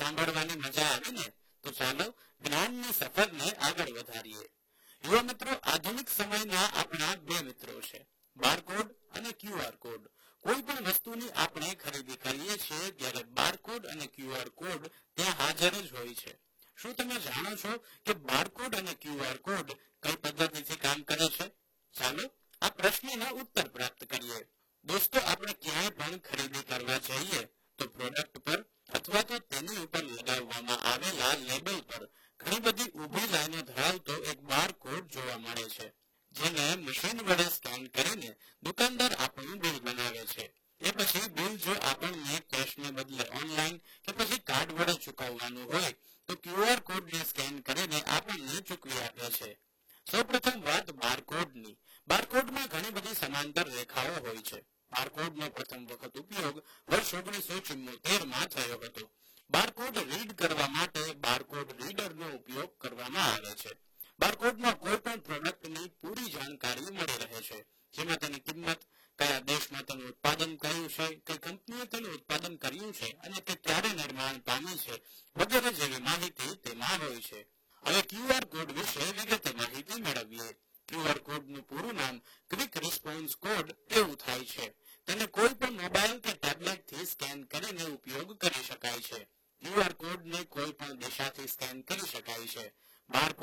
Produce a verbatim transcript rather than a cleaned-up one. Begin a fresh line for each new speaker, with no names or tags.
સાંભળવાની મજા આવે ને? તો ચાલો જ્ઞાનની સફરને આગળ વધારીએ. યુવા મિત્રો, આધુનિક સમયના આપણા બે મિત્રો છે, બારકોડ અને ક્યુઆર કોડ. કોઈ પણ વસ્તુની આપણે ખરીદી કરીએ છીએ ત્યારે બારકોડ અને ક્યુઆર કોડ ત્યાં હાજર જ હોય છે. શું તમે જાણો છો કે બારકોડ અને ક્યુઆર કોડ કઈ પદ્ધતિથી કામ કરે છે? ચાલો આ પ્રશ્નનો ઉત્તર પ્રાપ્ત કરીએ. દોસ્તો, આપણે ક્યાંય પણ ખરીદી કરવા જઈએ તો પ્રોડક્ટ પર અથવા તો તેની ઉપર લગાવવામાં આવેલા લેબલ પર ઘણી બધી ઊભી લાઈનો ધરાવતો એક બારકોડ જોવા મળે છે, જેને મશીન વડે સ્કેન કરીને દુકાનદાર આપણું બિલ બનાવે છે. એ પછી બિલ જો આપણને કેશને બદલે ઓનલાઈન કે પછી કાર્ડ વડે ચૂકવવાનું હોય તો ક્યુઆર કોડને સ્કેન કરીને આપણને ચૂકવી આપે છે. સૌપ્રથમ વાત બારકોડની. બારકોડમાં ઘણી બધી સમાંતર રેખાઓ હોય છે. બારકોડનો પ્રથમ વખત ઉપયોગ વર્ષ ઓગણીસો ચુમ્મોતેર માં થયો હતો. બારકોડ રીડ કરવા માટે બારકોડ રીડરનો ઉપયોગ કરવામાં આવે છે. બારકોડમાં કોઈ પણ પ્રોડક્ટની પૂરી જાણકારી મળી રહે છે, જેમાં તેની કિંમત, કયા દેશમાં તેનું ઉત્પાદન કર્યું છે, કઈ કંપનીએ તેનું ઉત્પાદન કર્યું છે અને તે ક્યારે નિર્માણ પામી છે વગેરે જેવી માહિતી તેમાં હોય છે. હવે ક્યુઆર કોડ વિશે વિગતે માહિતી મેળવીએ. ક્યુઆર કોડનું પૂરું નામ ક્વિક રિસ્પોન્સ કોડ એવું થાય છે. તેને કોઈ પણ મોબાઈલ કે ટેબ્લેટથી સ્કેન કરીને ઉપયોગ કરી શકાય છે. ક્યુઆર કોડને કોઈ પણ દિશાથી સ્કેન કરી શકાય છે. બાર